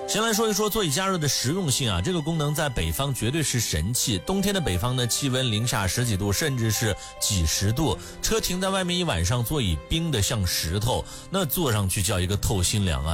先来说一说座椅加热的实用性啊，这个功能在北方绝对是神器。冬天的北方呢，气温零下10几度，甚至是几十度，车停在外面一晚上，座椅冰得像石头，那坐上去叫一个透心凉啊。